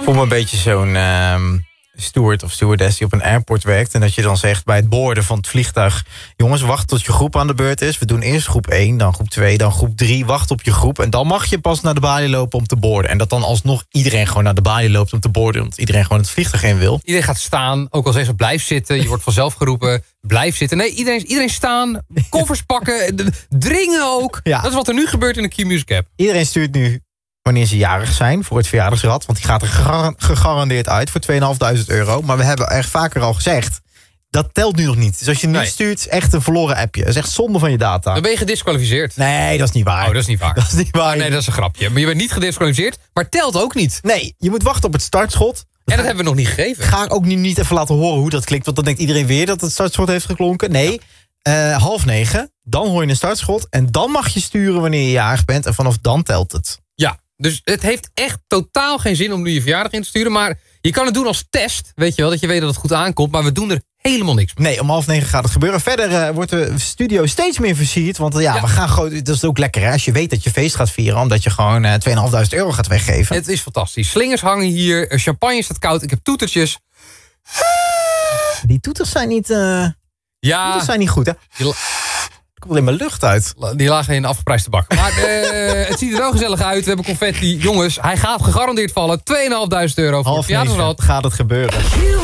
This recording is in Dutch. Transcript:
voel me een beetje zo'n steward of stewardess die op een airport werkt. En dat je dan zegt bij het boorden van het vliegtuig... jongens, wacht tot je groep aan de beurt is. We doen eerst groep 1, dan groep 2, dan groep 3. Wacht op je groep. En dan mag je pas naar de balie lopen om te boorden. En dat dan alsnog iedereen gewoon naar de balie loopt om te boorden. Want iedereen gewoon het vliegtuig in wil. Iedereen gaat staan, ook al zeggen ze blijf zitten. Je wordt vanzelf geroepen, blijf zitten. Nee, iedereen staan, koffers pakken, dringen ook. Ja. Dat is wat er nu gebeurt in de Q-Music app. Iedereen stuurt nu wanneer ze jarig zijn voor het verjaardagsrad. Want die gaat er gegarandeerd uit voor €2.500. Maar we hebben er vaker al gezegd, dat telt nu nog niet. Dus als je nu stuurt, is echt een verloren appje. Dat is echt zonde van je data. Dan ben je gedisqualificeerd. Nee, dat is niet waar. Oh, dat is niet waar. Dat is niet waar. Nee, dat is een grapje. Maar je bent niet gedisqualificeerd, maar telt ook niet. Nee, je moet wachten op het startschot. En dat hebben we nog niet gegeven. Ga ik ook nu niet even laten horen hoe dat klinkt. Want dan denkt iedereen weer dat het startschot heeft geklonken. Nee, 8:30. Dan hoor je een startschot. En dan mag je sturen wanneer je jarig bent. En vanaf dan telt het. Ja, dus het heeft echt totaal geen zin om nu je verjaardag in te sturen. Maar je kan het doen als test. Weet je wel, dat je weet dat het goed aankomt. Maar we doen er helemaal niks mee. Nee, om 8:30 gaat het gebeuren. Verder wordt de studio steeds meer versierd. Want we gaan gewoon. Dat is ook lekker, hè? Als je weet dat je feest gaat vieren. Omdat je gewoon €2.500 gaat weggeven. Het is fantastisch. Slingers hangen hier. Champagne staat koud. Ik heb toetertjes. Die toeters zijn niet... toeters zijn niet goed, hè? Er komt alleen maar lucht uit. Die lagen in de afgeprijsde bak. Maar het ziet er wel gezellig uit. We hebben confetti. Jongens, hij gaat gegarandeerd vallen. €2.500 voor het verjaardagsrad. Gaat het gebeuren.